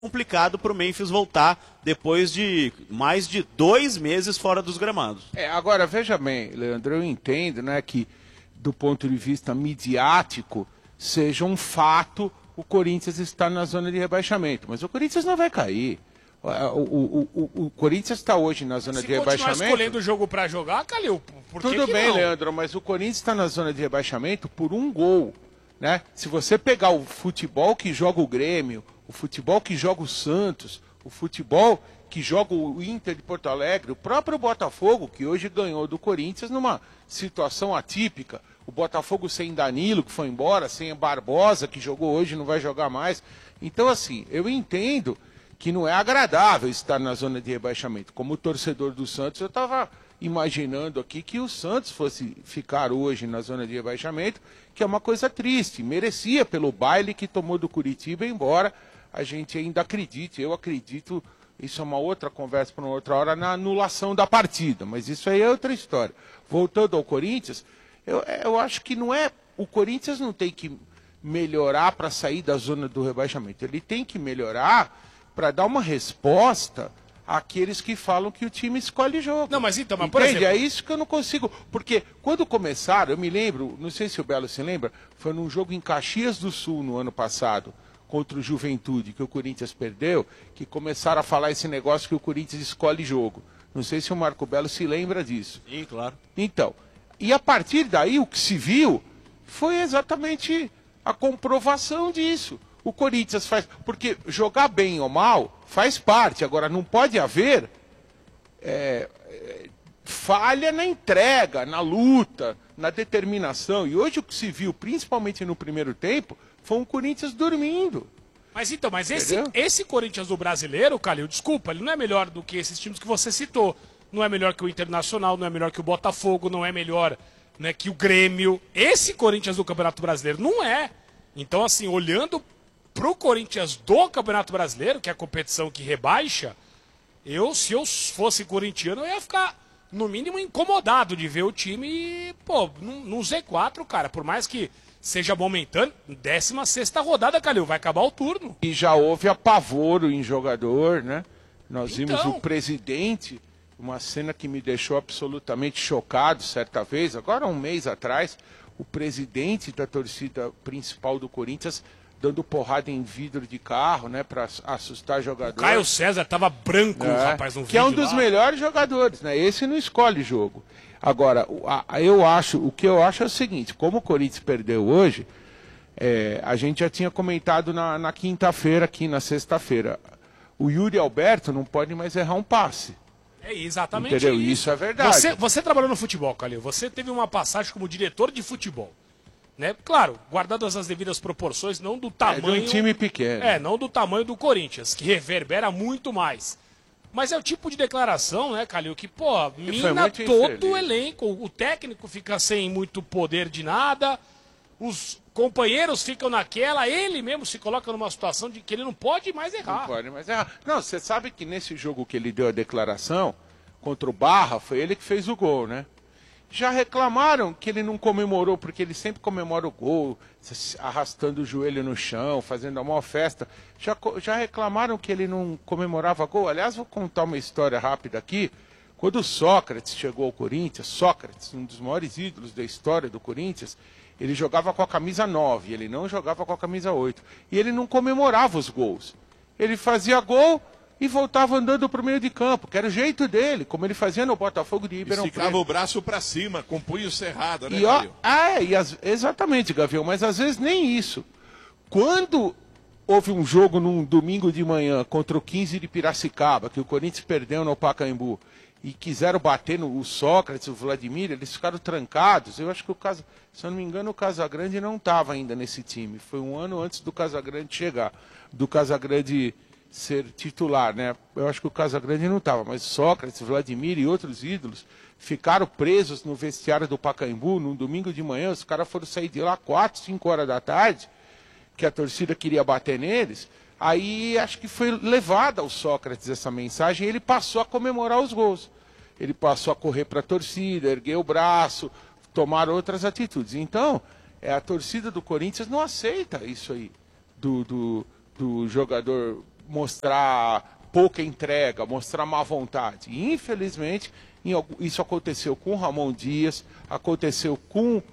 complicado para o Memphis voltar depois de mais de 2 meses fora dos gramados. Agora, veja bem, Leandro, eu entendo, né, que do ponto de vista midiático seja um fato o Corinthians estar na zona de rebaixamento, mas o Corinthians não vai cair. O Corinthians está hoje na zona de rebaixamento. Se continuar escolhendo o jogo para jogar, Calil, por que tudo que bem, não? Leandro, mas o Corinthians está na zona de rebaixamento por um gol, né? Se você pegar o futebol que joga o Grêmio, o futebol que joga o Santos, o futebol que joga o Inter de Porto Alegre, o próprio Botafogo, que hoje ganhou do Corinthians numa situação atípica, o Botafogo sem Danilo, que foi embora, sem Barbosa, que jogou hoje e não vai jogar mais. Então, assim, eu entendo que não é agradável estar na zona de rebaixamento. Como torcedor do Santos, eu estava imaginando aqui que o Santos fosse ficar hoje na zona de rebaixamento, que é uma coisa triste, merecia pelo baile que tomou do Curitiba, embora a gente ainda acredite, eu acredito, isso é uma outra conversa para uma outra hora, na anulação da partida, mas isso aí é outra história. Voltando ao Corinthians, eu acho que não é, o Corinthians não tem que melhorar para sair da zona do rebaixamento, ele tem que melhorar para dar uma resposta àqueles que falam que o time escolhe jogo. Não, mas então, mas por exemplo... É isso que eu não consigo, porque quando começaram, eu me lembro, não sei se o Belo se lembra, foi num jogo em Caxias do Sul no ano passado, contra o Juventude, que o Corinthians perdeu, que começaram a falar esse negócio que o Corinthians escolhe jogo. Não sei se o Marco Belo se lembra disso. Sim, claro. Então, e a partir daí o que se viu foi exatamente a comprovação disso. O Corinthians faz... Porque jogar bem ou mal faz parte. Agora, não pode haver falha na entrega, na luta, na determinação. E hoje o que se viu, principalmente no primeiro tempo, foi um Corinthians dormindo. Mas então, esse Corinthians do brasileiro, Calil, desculpa, ele não é melhor do que esses times que você citou. Não é melhor que o Internacional, não é melhor que o Botafogo, não é melhor, né, que o Grêmio. Esse Corinthians do Campeonato Brasileiro não é. Então, assim, olhando pro Corinthians do Campeonato Brasileiro, que é a competição que rebaixa, se eu fosse corintiano, eu ia ficar, no mínimo, incomodado de ver o time, pô, num Z4, cara. Por mais que seja momentâneo, 16ª rodada, Calil, vai acabar o turno. E já houve apavoro em jogador, né? Nós vimos o presidente, uma cena que me deixou absolutamente chocado certa vez, agora um mês atrás, o presidente da torcida principal do Corinthians dando porrada em vidro de carro, né, para assustar jogador. O Caio César tava branco, rapaz, no vídeo. Que é um dos melhores jogadores, né? Esse não escolhe jogo. Agora, o que eu acho é o seguinte, como o Corinthians perdeu hoje, a gente já tinha comentado na quinta-feira, aqui na sexta-feira, o Yuri Alberto não pode mais errar um passe. É exatamente entendeu? Isso é verdade. Você trabalhou no futebol, Calil, você teve uma passagem como diretor de futebol. Né? Claro, guardadas as devidas proporções, não do tamanho... de um time pequeno. Não do tamanho do Corinthians, que reverbera muito mais. Mas é o tipo de declaração, né, Calil, que, pô, mina todo o elenco. O técnico fica sem muito poder de nada, os companheiros ficam naquela, ele mesmo se coloca numa situação de que ele não pode mais errar. Não pode mais errar. Não, você sabe que nesse jogo que ele deu a declaração, contra o Barra, foi ele que fez o gol, né? Já reclamaram que ele não comemorou, porque ele sempre comemora o gol, arrastando o joelho no chão, fazendo a maior festa. Já reclamaram que ele não comemorava gol. Aliás, vou contar uma história rápida aqui. Quando o Sócrates chegou ao Corinthians, Sócrates, um dos maiores ídolos da história do Corinthians, ele jogava com a camisa 9, ele não jogava com a camisa 8. E ele não comemorava os gols. Ele fazia gol e voltava andando para o meio de campo, que era o jeito dele, como ele fazia no Botafogo de Ribeirão Preto. Esticava o braço para cima, com o punho cerrado, né, exatamente, Gavião, mas às vezes nem isso. Quando houve um jogo num domingo de manhã contra o 15 de Piracicaba, que o Corinthians perdeu no Pacaembu, e quiseram bater no Sócrates, o Vladimir, eles ficaram trancados. Eu acho que se eu não me engano, o Casagrande não estava ainda nesse time. Foi um ano antes do Casagrande chegar, do Casagrande ser titular, né? Eu acho que o Casagrande não estava, mas Sócrates, Vladimir e outros ídolos ficaram presos no vestiário do Pacaembu num domingo de manhã. Os caras foram sair de lá 4, 5 horas da tarde, que a torcida queria bater neles. Aí acho que foi levada ao Sócrates essa mensagem e ele passou a comemorar os gols. Ele passou a correr para a torcida, erguer o braço, tomar outras atitudes. Então, a torcida do Corinthians não aceita isso aí do jogador mostrar pouca entrega, mostrar má vontade. E, infelizmente, isso aconteceu com o Ramon Dias, aconteceu com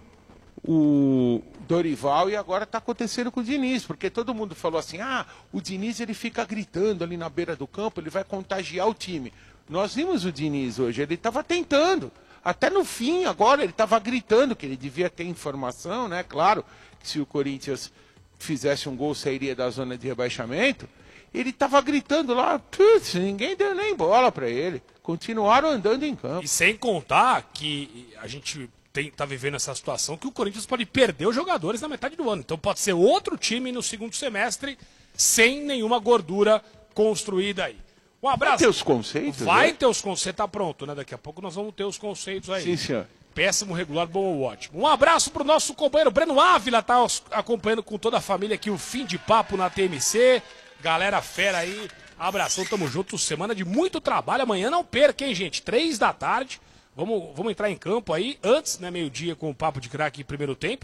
o Dorival e agora está acontecendo com o Diniz, porque todo mundo falou assim, o Diniz ele fica gritando ali na beira do campo, ele vai contagiar o time. Nós vimos o Diniz hoje, ele estava tentando, até no fim agora ele estava gritando que ele devia ter informação, né? Claro, que se o Corinthians fizesse um gol sairia da zona de rebaixamento, ele estava gritando lá, ninguém deu nem bola para ele, continuaram andando em campo. E sem contar que a gente tá vivendo essa situação que o Corinthians pode perder os jogadores na metade do ano. Então pode ser outro time no segundo semestre sem nenhuma gordura construída aí. Um abraço. Vai ter os conceitos? Vai ter os conceitos, tá pronto, né? Daqui a pouco nós vamos ter os conceitos aí. Sim, senhor. Péssimo, regular, bom ou ótimo. Um abraço pro nosso companheiro Breno Ávila, tá acompanhando com toda a família aqui o fim de papo na TMC. Galera fera aí, abração, tamo junto. Semana de muito trabalho, amanhã não perca, hein, gente? 3 da tarde. Vamos entrar em campo aí, antes, né, meio-dia, com o Papo de Craque primeiro tempo.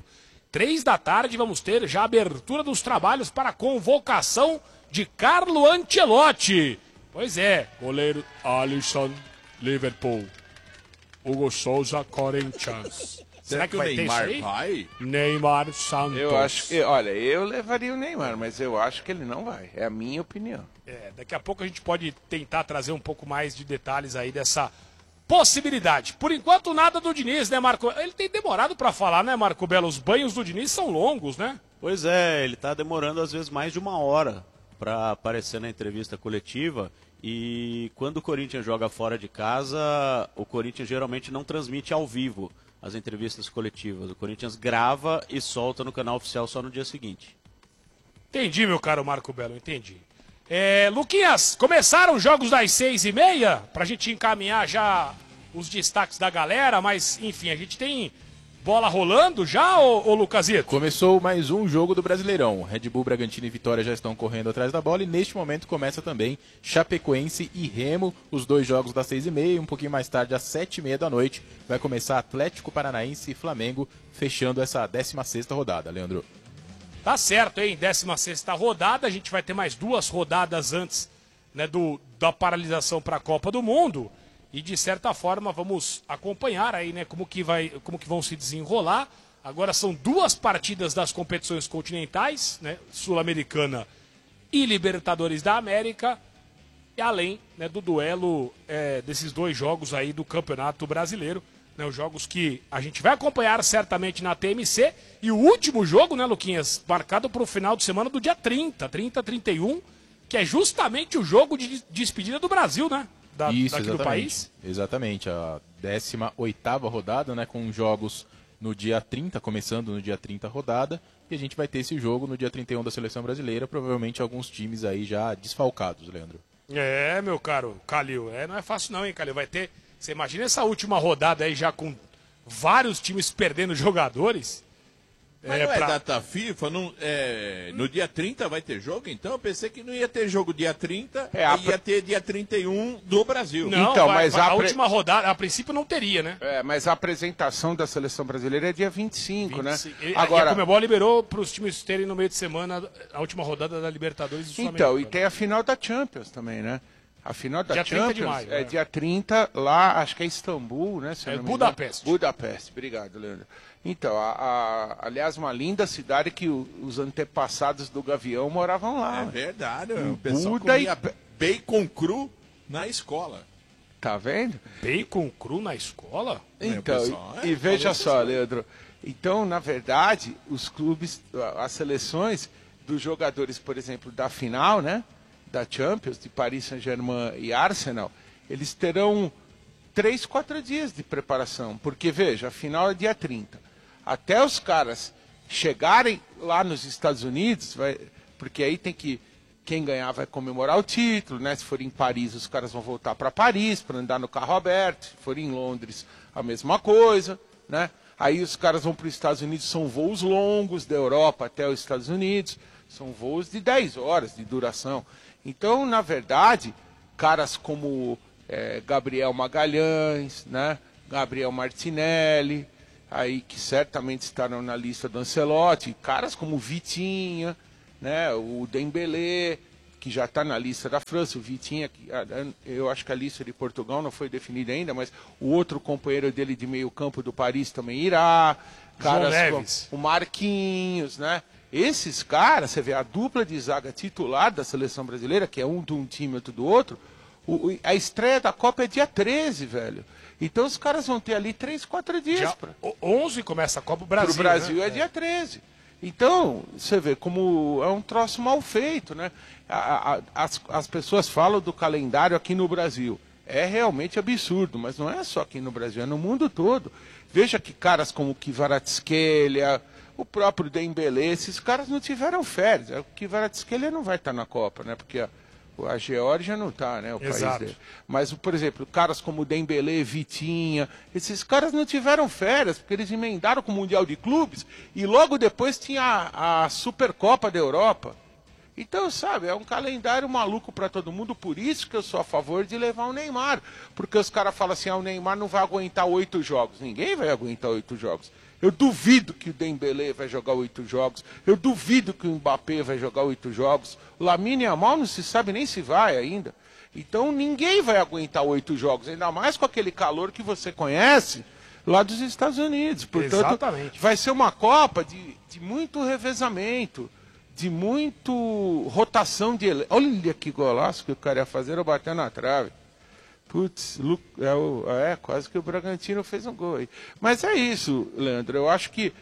3 da tarde, vamos ter já a abertura dos trabalhos para a convocação de Carlo Ancelotti. Pois é, goleiro Alisson, Liverpool. Hugo Souza, Corinthians. Será que o vai ter Neymar isso aí? vai? Neymar Santos. Eu acho que, olha, eu levaria o Neymar, mas eu acho que ele não vai. É a minha opinião. Daqui a pouco a gente pode tentar trazer um pouco mais de detalhes aí dessa possibilidade. Por enquanto, nada do Diniz, né, Marco? Ele tem demorado para falar, né, Marco Belo? Os banhos do Diniz são longos, né? Pois é, ele tá demorando às vezes mais de 1 hora para aparecer na entrevista coletiva. E quando o Corinthians joga fora de casa, o Corinthians geralmente não transmite ao vivo as entrevistas coletivas. O Corinthians grava e solta no canal oficial só no dia seguinte. Entendi, meu caro Marco Belo, entendi. Luquinhas, começaram os jogos das 6h30, pra gente encaminhar já os destaques da galera, mas enfim, a gente tem bola rolando já, ô Lucasito? Começou mais um jogo do Brasileirão. Red Bull, Bragantino e Vitória já estão correndo atrás da bola e neste momento começa também Chapecoense e Remo, os 2 jogos das 6h30, um pouquinho mais tarde às 7h30 da noite vai começar Atlético Paranaense e Flamengo, fechando essa 16ª rodada, Leandro. Tá certo, hein? 16ª rodada, a gente vai ter mais 2 rodadas antes, né, da paralisação para a Copa do Mundo. E de certa forma vamos acompanhar aí, né, como que vão se desenrolar. Agora são 2 partidas das competições continentais, né, Sul-Americana e Libertadores da América, e além, né, do duelo desses 2 jogos aí do Campeonato Brasileiro. Né, os jogos que a gente vai acompanhar certamente na TMC. E o último jogo, né, Luquinhas, marcado para o final de semana do dia 31, que é justamente o jogo de despedida do Brasil, né? Isso, daqui exatamente. do país. Exatamente, a 18ª rodada, né, com jogos no dia 30, começando no dia 30 a rodada. E a gente vai ter esse jogo no dia 31 da Seleção Brasileira, provavelmente alguns times aí já desfalcados, Leandro. Meu caro Calil, não é fácil não, hein, Calil? Vai ter... Você imagina essa última rodada aí já com vários times perdendo jogadores? Mas não é data FIFA? No dia 30 vai ter jogo, então? Eu pensei que não ia ter jogo dia 30, ia ter dia 31 do Brasil. Não, então, a última rodada, a princípio não teria, né? Mas a apresentação da Seleção Brasileira é dia 25, né? Agora, a Conmebol liberou para os times terem no meio de semana a última rodada da Libertadores do Sul-Americana. Então, e tem a final da Champions também, né? A final da dia Champions 30 de maio, é dia 30, lá, acho que é Istambul, né? Budapeste. Budapeste, obrigado, Leandro. Então, aliás, uma linda cidade que os antepassados do Gavião moravam lá. É verdade, o pessoal comia bacon cru na escola. Tá vendo? Bacon cru na escola? Então, e veja só, Leandro, então, na verdade, os clubes, as seleções dos jogadores, por exemplo, da final, né? Da Champions, de Paris Saint-Germain e Arsenal, eles terão 3, 4 dias de preparação. Porque, veja, a final é dia 30. Até os caras chegarem lá nos Estados Unidos, porque aí tem que... Quem ganhar vai comemorar o título, né? Se for em Paris, os caras vão voltar para Paris para andar no carro aberto. Se for em Londres, a mesma coisa, né? Aí os caras vão para os Estados Unidos, são voos longos, da Europa até os Estados Unidos. São voos de 10 horas de duração. Então, na verdade, caras como Gabriel Magalhães, né? Gabriel Martinelli, aí que certamente estarão na lista do Ancelotti, caras como Vitinha, né? O Dembélé, que já está na lista da França, o Vitinha, eu acho que a lista de Portugal não foi definida ainda, mas o outro companheiro dele de meio campo do Paris também irá. Caras como o Marquinhos, né? Esses caras, você vê a dupla de zaga titular da seleção brasileira, que é um de um time, outro do outro, a estreia da Copa é dia 13, velho. Então os caras vão ter ali 3, 4 dias. 11 começa a Copa, o Brasil. Pro Brasil, né? É dia 13. Então, você vê como é um troço mal feito, né? As pessoas falam do calendário aqui no Brasil. É realmente absurdo, mas não é só aqui no Brasil, é no mundo todo. Veja que caras como o Kvaratskhelia, o próprio Dembélé, esses caras não tiveram férias. O Kvaratskhelia não vai estar na Copa, né? Porque a Geórgia não está, né? O país dele. Mas, por exemplo, caras como o Dembélé, Vitinha, esses caras não tiveram férias, porque eles emendaram com o Mundial de Clubes e logo depois tinha a Supercopa da Europa. Então, sabe, é um calendário maluco para todo mundo, por isso que eu sou a favor de levar o Neymar. Porque os caras falam assim, o Neymar não vai aguentar 8 jogos. Ninguém vai aguentar 8 jogos. Eu duvido que o Dembélé vai jogar 8 jogos. Eu duvido que o Mbappé vai jogar 8 jogos. O Lamine Yamal não se sabe nem se vai ainda. Então ninguém vai aguentar 8 jogos, ainda mais com aquele calor que você conhece lá dos Estados Unidos. Portanto, exatamente. Vai ser uma Copa de muito revezamento, de muito rotação de... Olha que golaço que o cara ia fazer, eu bater na trave. Putz, quase que o Bragantino fez um gol aí. Mas é isso, Leandro. Eu acho que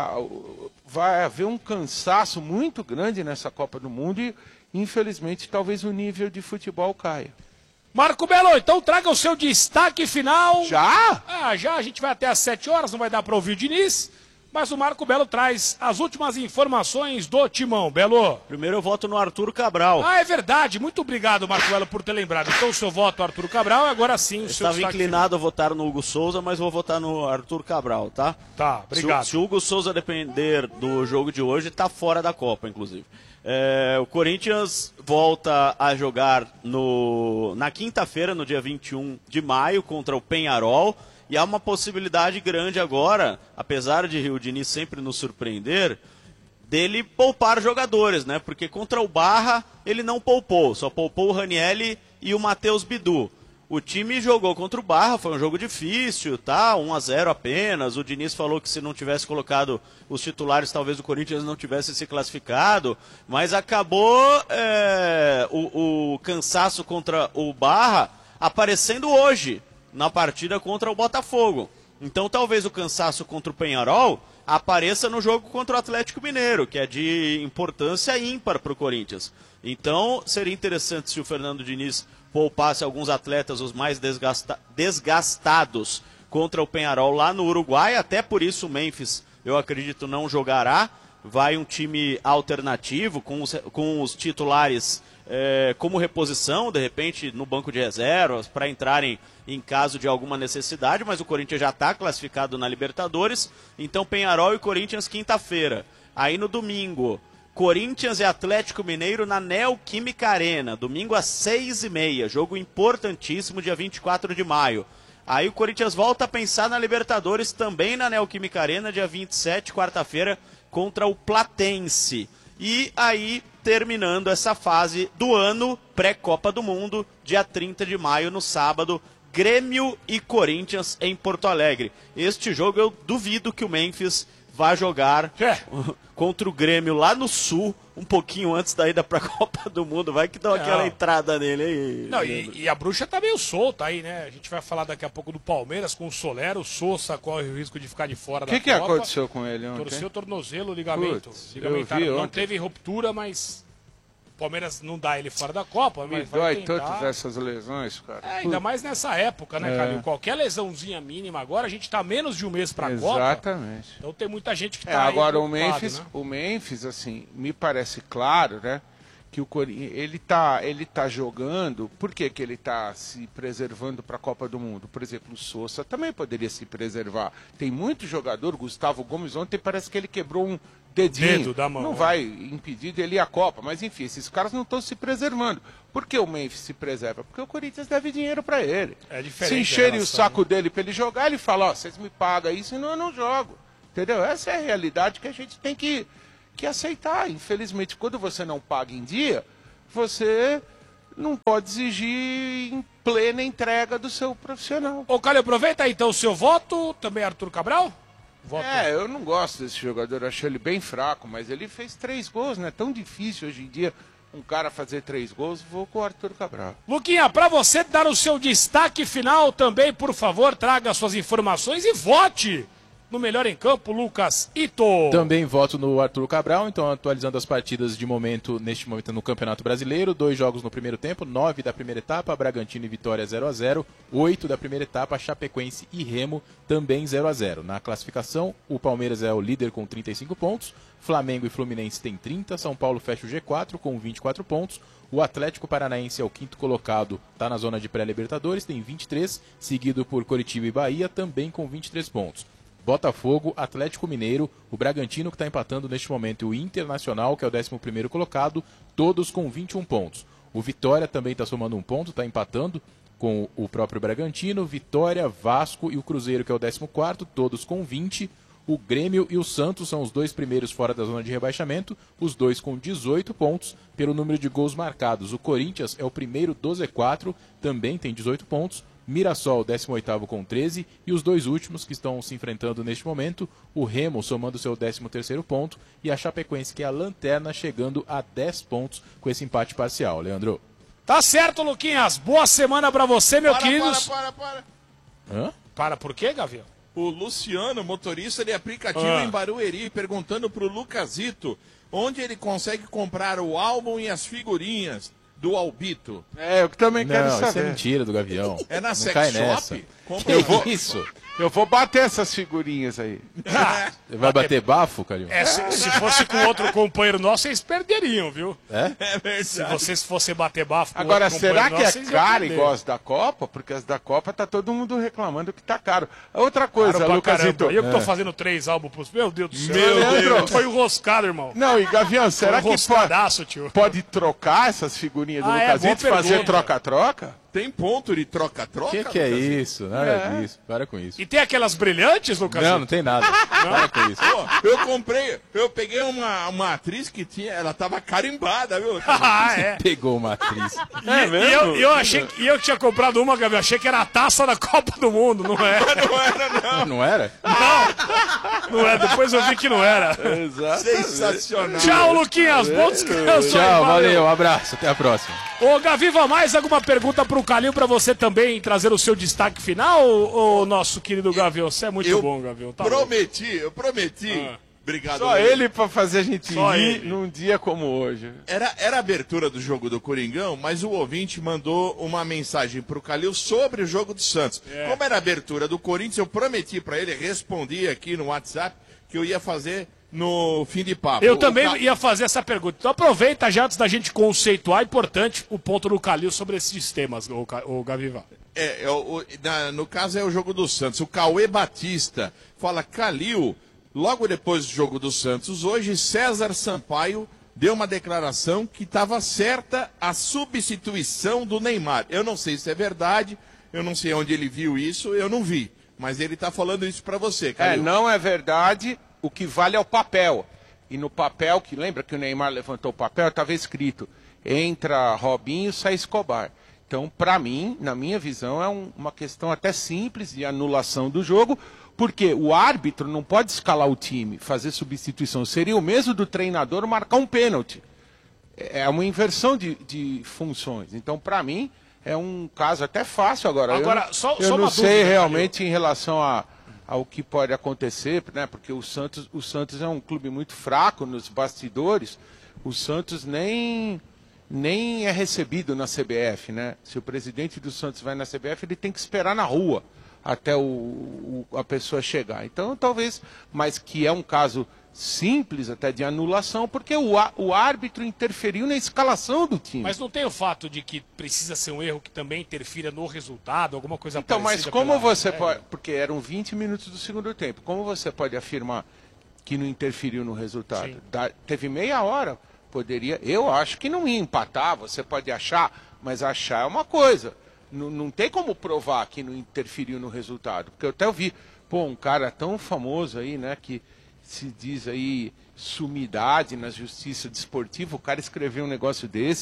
vai haver um cansaço muito grande nessa Copa do Mundo e, infelizmente, talvez o nível de futebol caia. Marco Belo, então traga o seu destaque final. Já? Já. A gente vai até às 7 horas, não vai dar para ouvir o Diniz. Mas o Marco Belo traz as últimas informações do Timão. Belo. Primeiro eu voto no Arthur Cabral. É verdade. Muito obrigado, Marco Belo, por ter lembrado. Então o seu voto, Arthur Cabral, e agora sim o seu destaque. Estava inclinado a votar no Hugo Souza, mas vou votar no Arthur Cabral, tá? Tá, obrigado. Se o Hugo Souza depender do jogo de hoje, tá fora da Copa, inclusive. O Corinthians volta a jogar na quinta-feira, no dia 21 de maio, contra o Peñarol. E há uma possibilidade grande agora, apesar de o Diniz sempre nos surpreender, dele poupar jogadores, né? Porque contra o Barra ele não poupou, só poupou o Ranielli e o Matheus Bidu. O time jogou contra o Barra, foi um jogo difícil, tá? 1-0 apenas. O Diniz falou que se não tivesse colocado os titulares, talvez o Corinthians não tivesse se classificado. Mas acabou o cansaço contra o Barra aparecendo hoje, na partida contra o Botafogo. Então talvez o cansaço contra o Peñarol apareça no jogo contra o Atlético Mineiro, que é de importância ímpar para o Corinthians. Então seria interessante se o Fernando Diniz poupasse alguns atletas, os mais desgastados, contra o Peñarol lá no Uruguai. Até por isso o Memphis, eu acredito, não jogará. Vai um time alternativo, com os titulares como reposição, de repente no banco de reservas, para entrarem em caso de alguma necessidade, mas o Corinthians já está classificado na Libertadores. Então Peñarol e Corinthians quinta-feira. Aí no domingo, Corinthians e Atlético Mineiro na Neoquímica Arena, domingo às 6h30, jogo importantíssimo, dia 24 de maio. Aí o Corinthians volta a pensar na Libertadores também na Neoquímica Arena, dia 27, quarta-feira, contra o Platense. E aí, terminando essa fase do ano, pré-Copa do Mundo, dia 30 de maio, no sábado, Grêmio e Corinthians em Porto Alegre. Este jogo eu duvido que o Memphis vá jogar contra o Grêmio lá no Sul, um pouquinho antes da ida para a Copa do Mundo. Vai que dá aquela entrada nele aí. Não, e a bruxa tá meio solta aí, né? A gente vai falar daqui a pouco do Palmeiras com o Solero. O Sousa corre o risco de ficar de fora da Copa. O que aconteceu com ele ontem? Torceu o tornozelo, ligamento. Não teve ruptura, mas o Palmeiras não dá ele fora da Copa. Me dói tantas essas lesões, cara. Ainda mais nessa época, né, Calil? Qualquer lesãozinha mínima agora, a gente tá menos de um mês pra Copa. Exatamente. Então tem muita gente que tá agora aí o Memphis, assim, me parece claro, né, que o Corinthians, ele tá jogando, por que que ele tá se preservando para a Copa do Mundo? Por exemplo, o Sousa também poderia se preservar. Tem muito jogador, Gustavo Gomes ontem parece que ele quebrou um dedinho, da mão, não vai impedir dele ir à Copa, mas enfim, esses caras não estão se preservando. Por que o Memphis se preserva? Porque o Corinthians deve dinheiro para ele. É diferente. Se encherem o saco dele para ele jogar, ele fala, vocês me pagam isso, senão eu não jogo. Entendeu? Essa é a realidade que a gente tem que aceitar. Infelizmente, quando você não paga em dia, você não pode exigir em plena entrega do seu profissional. Ô, Calil, aproveita aí, então o seu voto, também Arthur Cabral? Voto. Eu não gosto desse jogador, achei ele bem fraco, mas ele fez 3 gols, não é tão difícil hoje em dia um cara fazer 3 gols, vou com o Arthur Cabral. Luquinha, para você dar o seu destaque final também, por favor, traga suas informações e vote no melhor em campo, Lucas Ito. Também voto no Arthur Cabral, então atualizando as partidas de momento, neste momento no Campeonato Brasileiro, 2 jogos no primeiro tempo, 9 da primeira etapa, Bragantino e Vitória 0-0, 8 da primeira etapa, Chapecoense e Remo também 0-0. Na classificação, o Palmeiras é o líder com 35 pontos, Flamengo e Fluminense têm 30, São Paulo fecha o G4 com 24 pontos, o Atlético Paranaense é o 5º colocado, está na zona de pré-Libertadores, tem 23, seguido por Coritiba e Bahia, também com 23 pontos. Botafogo, Atlético Mineiro, o Bragantino que está empatando neste momento e o Internacional, que é o 11º colocado, todos com 21 pontos. O Vitória também está somando 1 ponto, está empatando com o próprio Bragantino, Vitória, Vasco e o Cruzeiro, que é o 14º, todos com 20. O Grêmio e o Santos são os 2 primeiros fora da zona de rebaixamento, os 2 com 18 pontos pelo número de gols marcados. O Corinthians é o primeiro do Z4, também tem 18 pontos. Mirassol, 18º com 13, e os 2 últimos que estão se enfrentando neste momento, o Remo somando seu 13º ponto e a Chapecoense, que é a lanterna, chegando a 10 pontos com esse empate parcial. Leandro. Tá certo, Luquinhas. Boa semana pra você, meu querido. Para. Hã? Para por quê, Gavião? O Luciano, motorista de aplicativo em Barueri, perguntando pro Lucasito onde ele consegue comprar o álbum e as figurinhas do Albito. Eu também quero saber. Isso é mentira do Gavião. É na Não sex cai shop? Que isso? Eu vou bater essas figurinhas aí. Você vai bater bafo, Calil? Se fosse com outro companheiro nosso, vocês perderiam, viu? É verdade. Se vocês fossem bater bafo com Agora, outro será companheiro que nosso, é vocês iam caro perder. igual as da Copa? Porque as da Copa tá todo mundo reclamando que tá caro. Outra coisa, Caro pra Lucasito. caramba. Eu que tô fazendo 3 álbuns pros... Meu Deus do céu. Meu Deus. Foi enroscado, irmão. Não, e Gavião, será que Enroscadaço, tio. pode trocar essas figurinhas do Ah, Lucasito e boa fazer pergunta. troca-troca? Tem ponto de troca-troca? Que é isso? Nada disso. Para com isso. E tem aquelas brilhantes, Lucas? Não tem nada. Para com isso. Pô, eu peguei uma atriz que tinha, ela tava carimbada, viu? Ah, é. Pegou uma atriz. E eu achei que eu tinha comprado uma, Gabriel. Achei que era a taça da Copa do Mundo, não é? Não era? Não é, depois eu vi que não era. Sensacional. Tchau, Luquinhas. Bom descanso. Tchau, valeu. Um abraço. Até a próxima. Ô, Gaviva, mais alguma pergunta pro Calil pra você também trazer o seu destaque final? Ô, nosso querido Gavião, você é muito bom, Gavião. Tá Eu prometi. Obrigado. Só ele pra fazer a gente Só rir ele. num dia como hoje. Era a abertura do jogo do Coringão, mas o ouvinte mandou uma mensagem pro Calil sobre o jogo do Santos. Como era a abertura do Corinthians, eu prometi pra ele, respondi aqui no WhatsApp, que eu ia fazer no fim de papo. Eu também ia fazer essa pergunta. Então aproveita já antes da gente conceituar, é importante o ponto do Calil sobre esses temas, o Gaviva. No caso é o jogo do Santos. O Cauê Batista fala, Calil, logo depois do jogo do Santos, hoje César Sampaio deu uma declaração que estava certa a substituição do Neymar. Eu não sei se é verdade, eu não sei onde ele viu isso, eu não vi. Mas ele está falando isso para você, Calil. Não é verdade. O que vale é o papel. E no papel, que lembra que o Neymar levantou o papel, estava escrito, entra Robinho, sai Escobar. Então, para mim, na minha visão, é uma questão até simples de anulação do jogo, porque o árbitro não pode escalar o time, fazer substituição. Seria o mesmo do treinador marcar um pênalti. É uma inversão de funções. Então, para mim, é um caso até fácil agora. Eu não sei realmente em relação ao que pode acontecer, né? Porque o Santos é um clube muito fraco nos bastidores. O Santos nem é recebido na CBF, né? Se o presidente do Santos vai na CBF, ele tem que esperar na rua até a pessoa chegar. Então, talvez, mas que é um caso simples até de anulação, porque o árbitro interferiu na escalação do time. Mas não tem o fato de que precisa ser um erro que também interfira no resultado, alguma coisa então, parecida? mas como você pode... Porque eram 20 minutos do segundo tempo. Como você pode afirmar que não interferiu no resultado? Teve meia hora. Poderia... Eu acho que não ia empatar. Você pode achar, mas achar é uma coisa. Não tem como provar que não interferiu no resultado. Porque eu até ouvi, um cara tão famoso aí, né, que se diz aí sumidade na justiça desportiva, o cara escreveu um negócio desses,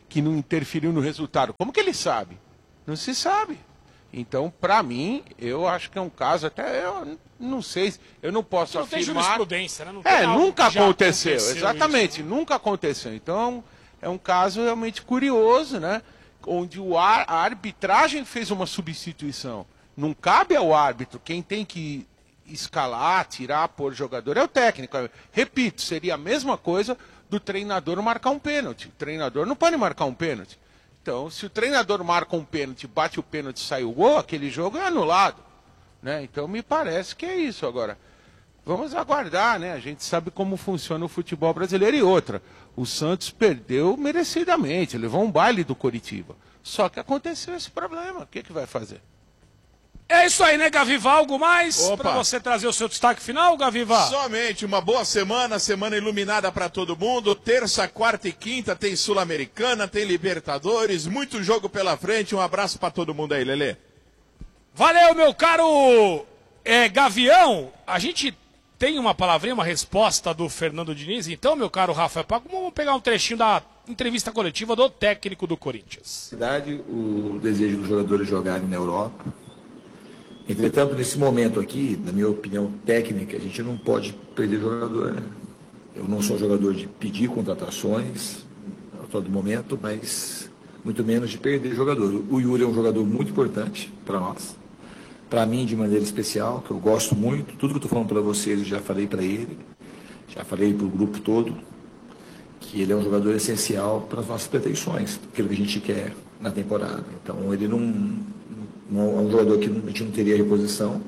que não interferiu no resultado. Como que ele sabe? Não se sabe. Então, para mim, eu acho que é um caso, até eu não sei, eu não posso Não tem afirmar. jurisprudência, né? Não tem algo Nunca que já aconteceu, exatamente, isso, né? nunca aconteceu. Então, é um caso realmente curioso, né? Onde a arbitragem fez uma substituição. Não cabe ao árbitro, quem tem que escalar, tirar, pôr jogador é o técnico. Repito, seria a mesma coisa do treinador marcar um pênalti. O treinador não pode marcar um pênalti. Então, se o treinador marca um pênalti, bate o pênalti e sai o gol, aquele jogo é anulado. Né? Então, me parece que é isso. Agora, vamos aguardar, né? A gente sabe como funciona o futebol brasileiro. E outra, o Santos perdeu merecidamente, levou um baile do Coritiba. Só que aconteceu esse problema. O que vai fazer? É isso aí, né, Gaviva? Algo mais Opa. para você trazer o seu destaque final, Gaviva? Somente uma boa semana, semana iluminada para todo mundo. Terça, quarta e quinta tem Sul-Americana, tem Libertadores, muito jogo pela frente. Um abraço para todo mundo aí, Lelê. Valeu, meu caro Gavião. A gente tem uma palavrinha, uma resposta do Fernando Diniz. Então, meu caro Rafael Paco, vamos pegar um trechinho da entrevista coletiva do técnico do Corinthians. O desejo dos jogadores jogarem na Europa. Entretanto, nesse momento aqui, na minha opinião técnica, a gente não pode perder jogador. Né? Eu não sou jogador de pedir contratações a todo momento, mas muito menos de perder jogador. O Yuri é um jogador muito importante para nós, para mim de maneira especial, que eu gosto muito. Tudo que eu estou falando para vocês eu já falei para ele, já falei para o grupo todo, que ele é um jogador essencial para as nossas pretensões, aquilo que a gente quer na temporada. Então, ele não é um jogador que a gente não teria reposição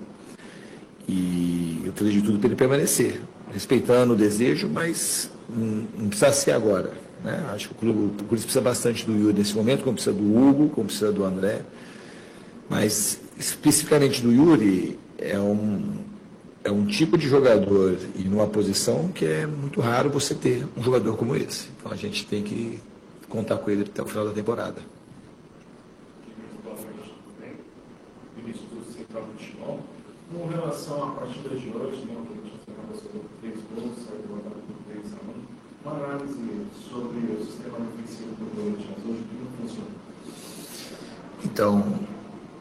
e eu fiz de tudo para ele permanecer, respeitando o desejo, mas não precisa ser agora. Né? Acho que o Corinthians precisa bastante do Yuri nesse momento, como precisa do Hugo, como precisa do André, mas especificamente do Yuri é um tipo de jogador e numa posição que é muito raro você ter um jogador como esse. Então a gente tem que contar com ele até o final da temporada. Com relação à partida de hoje, né, o Corinthians acabou 3 gols, saiu derrotado por 3-1. Uma análise sobre o sistema defensivo do Corinthians hoje, que não funciona. Então,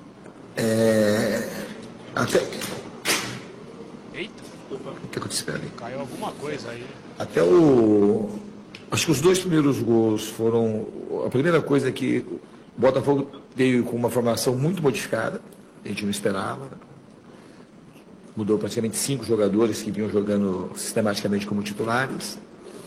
até... Eita, O que aconteceu ali? caiu alguma coisa aí. Até acho que os 2 primeiros gols foram... A primeira coisa é que o Botafogo veio com uma formação muito modificada, a gente não esperava. Mudou praticamente 5 jogadores que vinham jogando sistematicamente como titulares.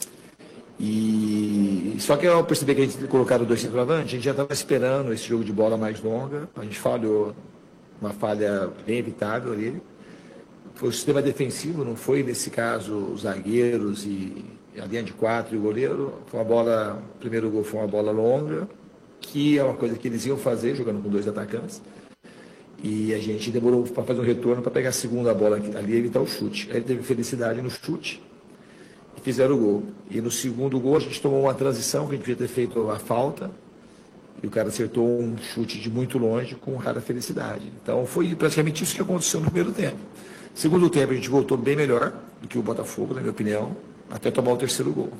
E só que ao perceber que a gente colocaram 2 centroavantes, a gente já estava esperando esse jogo de bola mais longa. A gente falhou, uma falha bem evitável ali. Foi o sistema defensivo, não foi nesse caso os zagueiros e a linha de 4 e o goleiro. O primeiro gol foi uma bola longa, que é uma coisa que eles iam fazer jogando com 2 atacantes. E a gente demorou para fazer um retorno para pegar a segunda bola ali e evitar o chute. Aí ele teve felicidade no chute e fizeram o gol. E no segundo gol a gente tomou uma transição que a gente devia ter feito a falta e o cara acertou um chute de muito longe com rara felicidade. Então foi praticamente isso que aconteceu no primeiro tempo. Segundo tempo a gente voltou bem melhor do que o Botafogo, na minha opinião, até tomar o terceiro gol.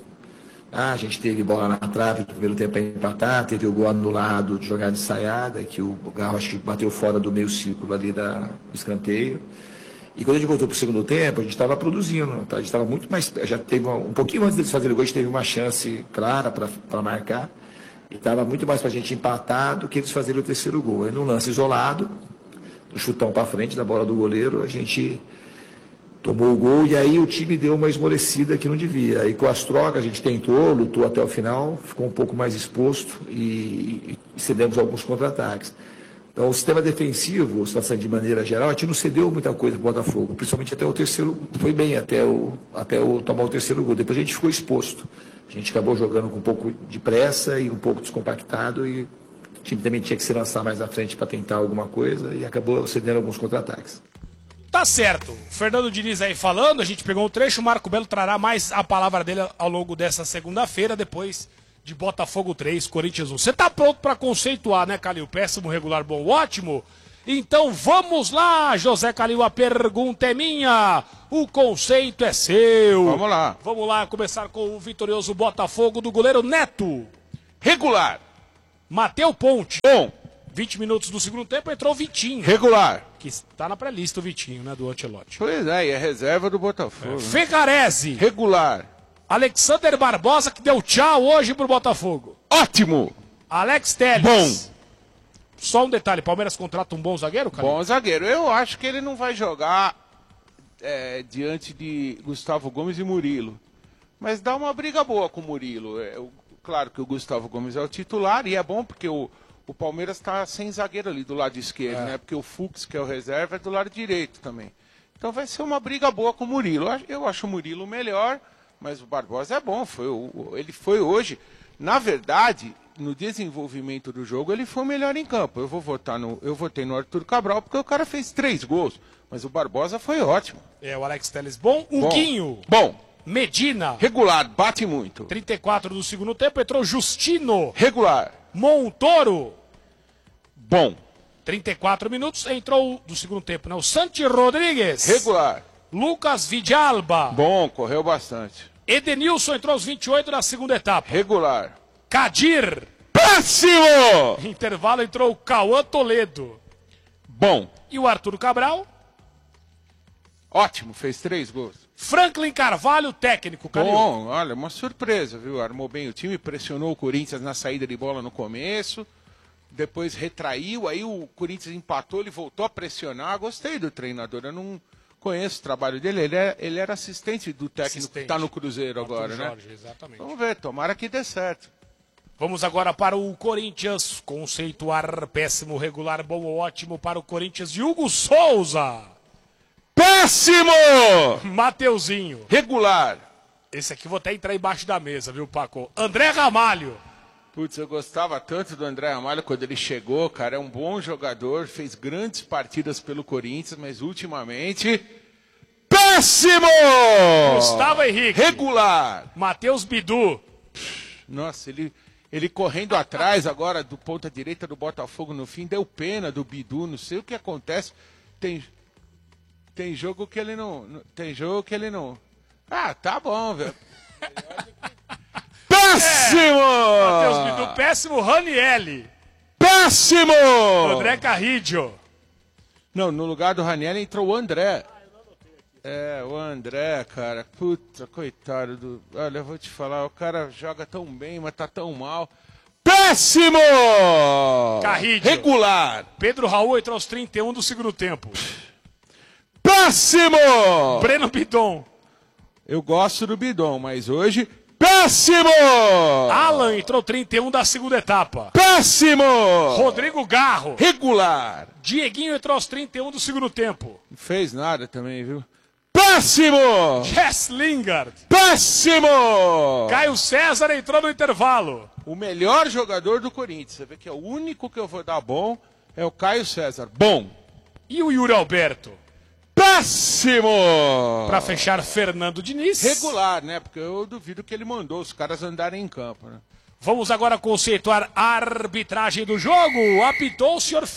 A gente teve bola na trave no primeiro tempo para empatar, teve o gol anulado de jogada ensaiada, que o Garro acho que bateu fora do meio círculo ali do escanteio. E quando a gente voltou para o segundo tempo, a gente estava produzindo, tá? A gente estava muito mais. Já teve um pouquinho antes deles fazerem o gol, a gente teve uma chance clara para marcar. E estava muito mais para a gente empatar do que eles fazerem o terceiro gol. Aí num lance isolado, um chutão para frente da bola do goleiro, a gente tomou o gol e aí o time deu uma esmorecida que não devia. Aí com as trocas a gente tentou, lutou até o final, ficou um pouco mais exposto e cedemos alguns contra-ataques. Então o sistema defensivo, situação de maneira geral, a gente não cedeu muita coisa para o Botafogo, principalmente até o terceiro, foi bem até o tomar o terceiro gol. Depois a gente ficou exposto. A gente acabou jogando com um pouco de pressa e um pouco descompactado e o time também tinha que se lançar mais à frente para tentar alguma coisa e acabou cedendo alguns contra-ataques. Tá certo. Fernando Diniz aí falando, a gente pegou um trecho, o Marco Belo trará mais a palavra dele ao longo dessa segunda-feira, depois de Botafogo 3, Corinthians 1. Você tá pronto para conceituar, né, Calil? Péssimo, regular, bom, ótimo? Então vamos lá, José Calil, a pergunta é minha, o conceito é seu. Vamos lá. Vamos lá, começar com o vitorioso Botafogo do goleiro Neto. Regular. Mateu Ponte. Bom. 20 minutos do segundo tempo, entrou o Vitinho. Regular. Que está na pré-lista o Vitinho, né, do Ancelotti. Pois é, e é reserva do Botafogo. Né? Fecarese. Regular. Alexander Barbosa, que deu tchau hoje pro Botafogo. Ótimo. Alex Telles. Bom. Só um detalhe, Palmeiras contrata um bom zagueiro, cara? Bom zagueiro. Eu acho que ele não vai jogar diante de Gustavo Gomes e Murilo. Mas dá uma briga boa com o Murilo. Claro que o Gustavo Gomes é o titular e é bom porque o Palmeiras está sem zagueiro ali do lado esquerdo, né? Porque o Fux, que é o reserva, é do lado direito também. Então vai ser uma briga boa com o Murilo. Eu acho o Murilo melhor, mas o Barbosa é bom. Ele foi hoje. Na verdade, no desenvolvimento do jogo, ele foi o melhor em campo. Eu votei no Arthur Cabral porque o cara fez 3 gols. Mas o Barbosa foi ótimo. O Alex Telles bom. Huguinho. Bom. Medina. Regular, bate muito. 34 do segundo tempo, entrou Justino. Regular. Montoro. Bom. 34 minutos, entrou do segundo tempo, né? O Santi Rodrigues. Regular. Lucas Vidalba. Bom, correu bastante. Edenilson entrou aos 28 da segunda etapa. Regular. Kadir. Péssimo! Intervalo entrou o Cauã Toledo. Bom. E o Arthur Cabral. Ótimo, fez 3 gols. Franklin Carvalho, técnico, Calil. Bom, olha, uma surpresa, viu? Armou bem o time, pressionou o Corinthians na saída de bola no começo, depois retraiu, aí o Corinthians empatou, ele voltou a pressionar. Gostei do treinador, eu não conheço o trabalho dele, ele era assistente do técnico que está no Cruzeiro agora, Jorge, né? Exatamente. Vamos ver, tomara que dê certo. Vamos agora para o Corinthians, conceituar péssimo, regular, bom ou ótimo para o Corinthians de Hugo Souza. Péssimo! Mateuzinho. Regular. Esse aqui vou até entrar embaixo da mesa, viu, Paco? André Ramalho. Putz, eu gostava tanto do André Ramalho quando ele chegou, cara. É um bom jogador, fez grandes partidas pelo Corinthians, mas ultimamente... Péssimo! Gustavo Henrique. Regular. Matheus Bidu. Nossa, ele correndo atrás agora do ponta direita do Botafogo no fim, deu pena do Bidu, não sei o que acontece. Tem jogo que ele não... Tem jogo que ele não... Ah, tá bom, velho. Péssimo! Matheus Bidu, péssimo. Ranielli. Péssimo! André Carrillo. Não, no lugar do Raniel entrou o André. O André, cara. Puta, coitado do... Olha, eu vou te falar, o cara joga tão bem, mas tá tão mal. Péssimo! Carrillo. Regular. Pedro Raul entrou aos 31 do segundo tempo. Péssimo! Breno Bidon. Eu gosto do Bidon, mas hoje... Péssimo! Alan entrou 31 da segunda etapa. Péssimo! Rodrigo Garro. Regular. Dieguinho entrou aos 31 do segundo tempo. Não fez nada também, viu? Péssimo! Jess Lingard. Péssimo! Caio César entrou no intervalo. O melhor jogador do Corinthians. Você vê que é o único que eu vou dar bom é o Caio César. Bom. E o Yuri Alberto? Péssimo! Para fechar, Fernando Diniz. Regular, né? Porque eu duvido que ele mandou os caras andarem em campo, né? Vamos agora conceituar a arbitragem do jogo. Apitou o senhor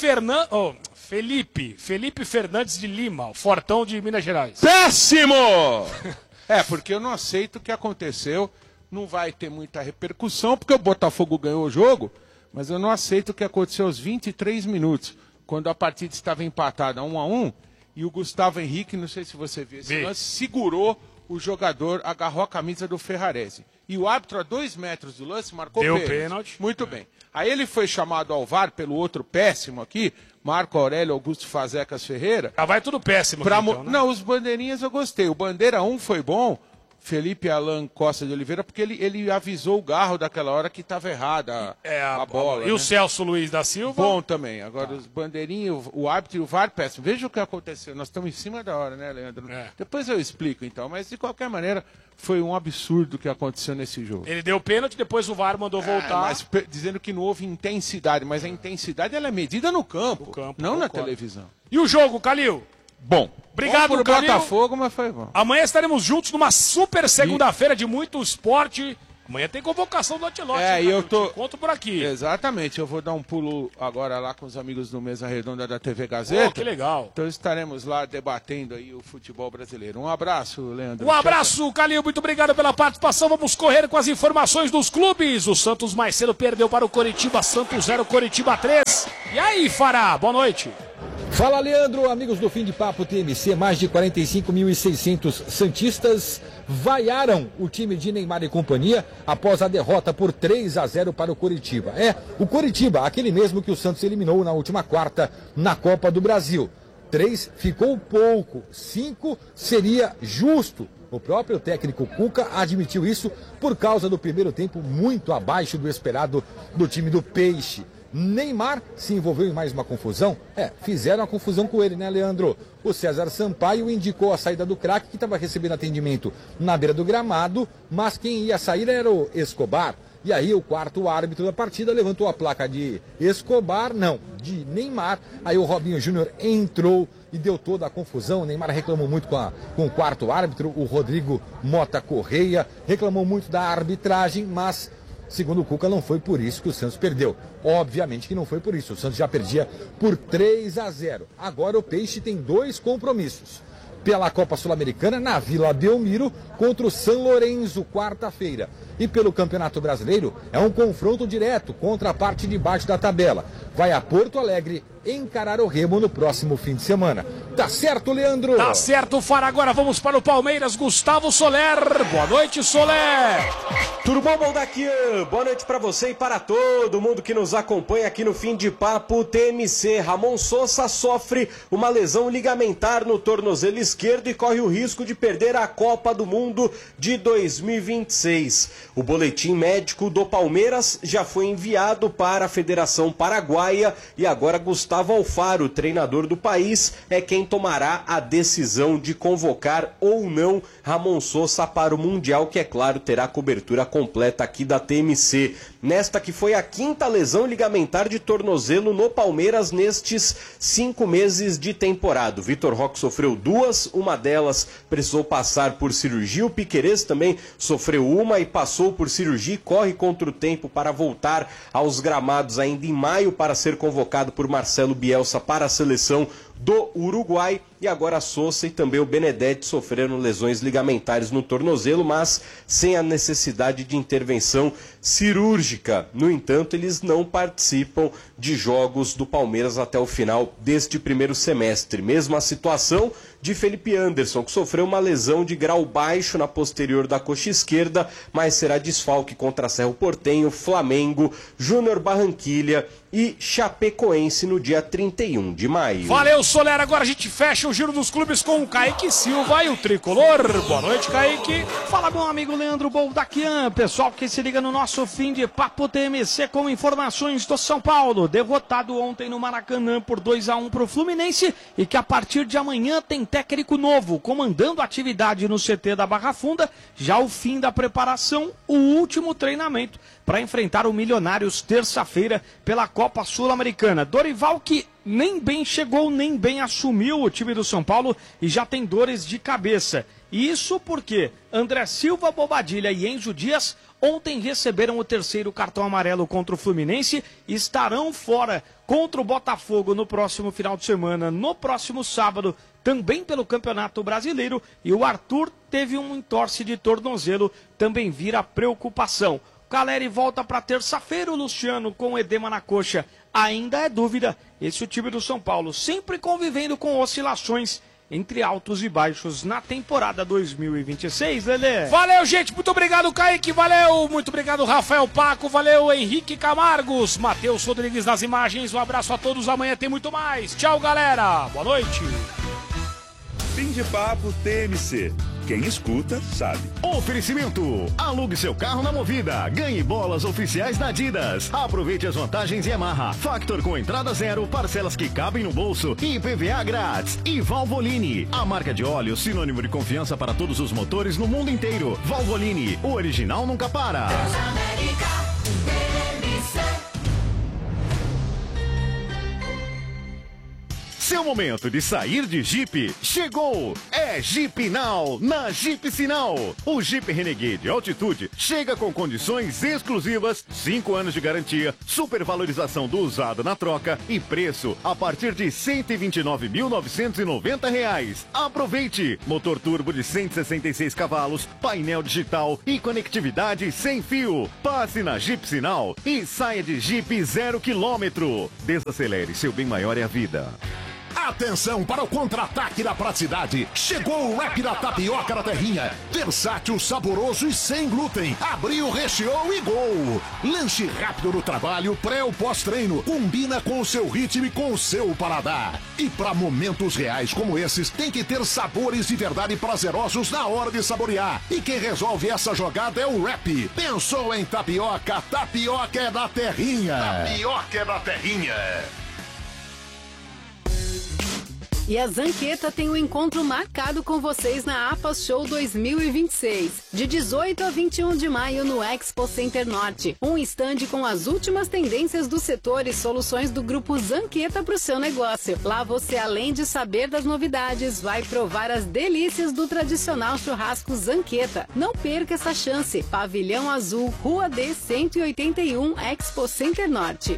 Felipe Fernandes de Lima, o fortão de Minas Gerais. Péssimo! Porque eu não aceito o que aconteceu. Não vai ter muita repercussão, porque o Botafogo ganhou o jogo, mas eu não aceito o que aconteceu aos 23 minutos, quando a partida estava empatada 1-1, e o Gustavo Henrique, não sei se você viu esse lance, segurou o jogador, agarrou a camisa do Ferrarese. E o árbitro, a 2 metros do lance, marcou pênalti. Muito bem. Aí ele foi chamado ao VAR pelo outro péssimo aqui, Marco Aurélio Augusto Fazecas Ferreira. Vai tudo péssimo. Então, né? Não, os bandeirinhas eu gostei. O bandeira 1 foi bom, Felipe Alan Costa de Oliveira, porque ele avisou o Garro daquela hora que estava errada a bola. E o Celso Luiz da Silva? Bom também. Agora os bandeirinhos, o árbitro e o VAR péssimo. Veja o que aconteceu. Nós estamos em cima da hora, né, Leandro? Depois eu explico, então. Mas, de qualquer maneira, foi um absurdo o que aconteceu nesse jogo. Ele deu pênalti, depois o VAR mandou voltar. Mas dizendo que não houve intensidade. Mas a intensidade ela é medida no campo, não na televisão. E o jogo, Calil? Bom. Obrigado, Calil. Botafogo, mas foi bom. Amanhã estaremos juntos numa super segunda-feira de muito esporte, Amanhã tem convocação do Ancelotti. E eu tô... Conto por aqui. Exatamente, eu vou dar um pulo agora lá com os amigos do Mesa Redonda da TV Gazeta. Que legal. Então estaremos lá debatendo aí o futebol brasileiro. Um abraço, Leandro. Um abraço, Calil, muito obrigado pela participação. Vamos correr com as informações dos clubes. O Santos mais cedo perdeu para o Coritiba, Santos 0, Coritiba 3. E aí, Fará, boa noite. Fala, Leandro, amigos do Fim de Papo TMC, mais de 45.600 santistas vaiaram o time de Neymar e companhia após a derrota por 3-0 para o Coritiba. O Coritiba, aquele mesmo que o Santos eliminou na última quarta na Copa do Brasil. 3 ficou pouco, 5 seria justo. O próprio técnico Cuca admitiu isso por causa do primeiro tempo muito abaixo do esperado do time do Peixe. Neymar se envolveu em mais uma confusão. Fizeram a confusão com ele, né, Leandro? O César Sampaio indicou a saída do craque, que estava recebendo atendimento na beira do gramado, mas quem ia sair era o Escobar. E aí o quarto árbitro da partida levantou a placa de Escobar, não, de Neymar. Aí o Robinho Júnior entrou e deu toda a confusão. O Neymar reclamou muito com o quarto árbitro, o Rodrigo Mota Correia, reclamou muito da arbitragem, mas... segundo o Cuca, não foi por isso que o Santos perdeu. Obviamente que não foi por isso. O Santos já perdia por 3-0. Agora o Peixe tem 2 compromissos. Pela Copa Sul-Americana, na Vila Belmiro, contra o São Lourenço, quarta-feira. E pelo Campeonato Brasileiro, é um confronto direto contra a parte de baixo da tabela. Vai a Porto Alegre encarar o Remo no próximo fim de semana. Tá certo, Leandro? Tá certo, Fara. Agora vamos para o Palmeiras. Gustavo Soler. Boa noite, Soler. Tudo bom, Baldaquian? Boa noite para você e para todo mundo que nos acompanha aqui no Fim de Papo TMC. Ramon Sosa sofre uma lesão ligamentar no tornozelo esquerdo e corre o risco de perder a Copa do Mundo de 2026. O boletim médico do Palmeiras já foi enviado para a Federação Paraguaia e agora Gustavo Alfaro, treinador do país, é quem tomará a decisão de convocar ou não Ramon Sosa para o Mundial, que é claro terá cobertura completa aqui da TMC. Nesta que foi a 5ª lesão ligamentar de tornozelo no Palmeiras nestes 5 meses de temporada. O Vitor Roque sofreu 2, uma delas precisou passar por cirurgia. O Piquerez também sofreu uma e passou por cirurgia e corre contra o tempo para voltar aos gramados ainda em maio para ser convocado por Marcelo Bielsa para a seleção do Uruguai. E agora a Sosa e também o Benedetti sofreram lesões ligamentares no tornozelo, mas sem a necessidade de intervenção cirúrgica. No entanto, eles não participam de jogos do Palmeiras até o final deste primeiro semestre. Mesma situação de Felipe Anderson, que sofreu uma lesão de grau baixo na posterior da coxa esquerda, mas será desfalque contra Cerro Porteño, Flamengo, Júnior Barranquilha e Chapecoense no dia 31 de maio. Valeu, Soler. Agora a gente fecha o giro dos clubes com o Kaique Silva e o Tricolor. Boa noite, Kaique. Fala, meu amigo Leandro Boldaquian. Pessoal que se liga no nosso Fim de Papo TMC com informações do São Paulo. Derrotado ontem no Maracanã por 2-1 para o Fluminense e que a partir de amanhã tem técnico novo comandando a atividade no CT da Barra Funda. Já o fim da preparação, o último treinamento para enfrentar o Milionários terça-feira pela Copa Sul-Americana. Dorival, que nem bem chegou, nem bem assumiu o time do São Paulo e já tem dores de cabeça. Isso porque André Silva, Bobadilha e Enzo Dias ontem receberam o 3º cartão amarelo contra o Fluminense e estarão fora contra o Botafogo no próximo final de semana, no próximo sábado, também pelo Campeonato Brasileiro. E o Arthur teve um entorse de tornozelo, também vira preocupação. Caleri volta para terça-feira, o Luciano com edema na coxa ainda é dúvida. Esse é o time do São Paulo, sempre convivendo com oscilações entre altos e baixos na temporada 2026, Lelê. Valeu, gente, muito obrigado, Kaique, valeu, muito obrigado, Rafael Paco, valeu, Henrique Camargos, Matheus Rodrigues nas imagens, um abraço a todos, amanhã tem muito mais. Tchau, galera, boa noite. Fim de Papo TMC. Quem escuta, sabe. Oferecimento. Alugue seu carro na Movida. Ganhe bolas oficiais da Adidas. Aproveite as vantagens Yamaha. Factor com entrada zero, parcelas que cabem no bolso e IPVA grátis. E Valvoline. A marca de óleo sinônimo de confiança para todos os motores no mundo inteiro. Valvoline. O original nunca para. Seu momento de sair de Jeep chegou! É Jeep Now, na Jeep Sinal. O Jeep Renegade Altitude chega com condições exclusivas, 5 anos de garantia, supervalorização do usado na troca e preço a partir de R$ 129.990. Aproveite! Motor turbo de 166 cavalos, painel digital e conectividade sem fio. Passe na Jeep Sinal e saia de Jeep 0 km. Desacelere, seu bem maior é a vida. Atenção para o contra-ataque da praticidade. Chegou o wrap da tapioca da terrinha. Versátil, saboroso e sem glúten. Abriu, recheou e gol. Lanche rápido no trabalho, pré ou pós-treino. Combina com o seu ritmo e com o seu paladar. E para momentos reais como esses, tem que ter sabores de verdade prazerosos na hora de saborear. E quem resolve essa jogada é o wrap. Pensou em tapioca? Tapioca é da terrinha. Tapioca é da terrinha. E a Zanqueta tem um encontro marcado com vocês na APAS Show 2026, de 18 a 21 de maio no Expo Center Norte. Um estande com as últimas tendências do setor e soluções do grupo Zanqueta para o seu negócio. Lá você, além de saber das novidades, vai provar as delícias do tradicional churrasco Zanqueta. Não perca essa chance. Pavilhão Azul, Rua D 181, Expo Center Norte.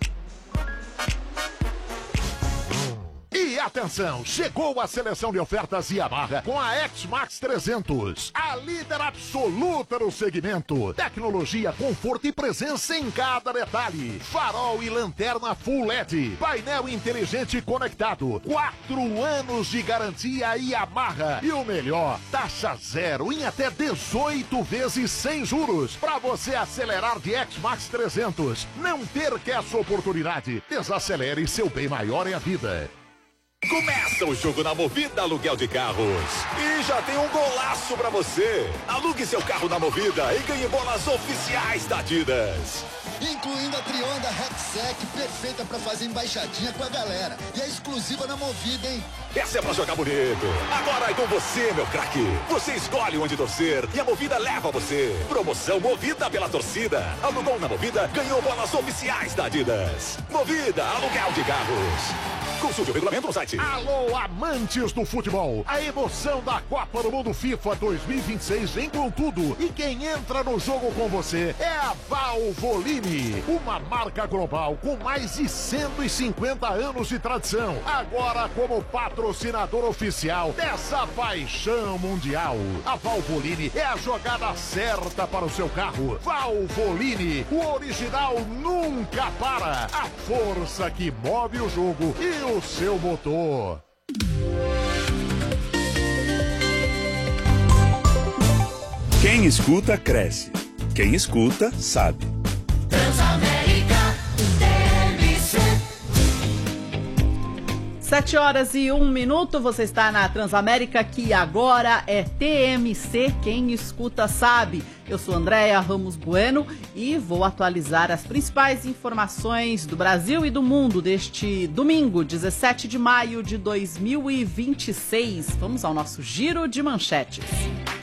E atenção, chegou a seleção de ofertas Yamaha com a X-Max 300, a líder absoluta no segmento. Tecnologia, conforto e presença em cada detalhe. Farol e lanterna Full LED, painel inteligente conectado, 4 anos de garantia Yamaha. E o melhor, taxa zero em até 18 vezes sem juros. Para você acelerar de X-Max 300, não perca essa oportunidade. Desacelere, seu bem maior é a vida. Começa o jogo na Movida Aluguel de Carros. E já tem um golaço pra você. Alugue seu carro na Movida e ganhe bolas oficiais da Adidas. Incluindo a Trionda Rexec, perfeita pra fazer embaixadinha com a galera. E é exclusiva na Movida, hein? Essa é pra jogar bonito. Agora é com você, meu craque. Você escolhe onde torcer e a Movida leva você. Promoção Movida pela torcida. Alugou na Movida, ganhou bolas oficiais da Adidas. Movida Aluguel de Carros. Consulte o regulamento no site. Alô, amantes do futebol. A emoção da Copa do Mundo FIFA 2026 vem com tudo. E quem entra no jogo com você é a Valvoline, uma marca global com mais de 150 anos de tradição. Agora como patrocinador oficial dessa paixão mundial. A Valvoline é a jogada certa para o seu carro. Valvoline, o original nunca para. A força que move o jogo e o seu motor. Quem escuta, cresce. Quem escuta, sabe. Transamérica TMC. 7h01, você está na Transamérica, que agora é TMC, quem escuta sabe. Eu sou Andréia Ramos Bueno e vou atualizar as principais informações do Brasil e do mundo deste domingo, 17 de maio de 2026. Vamos ao nosso giro de manchetes.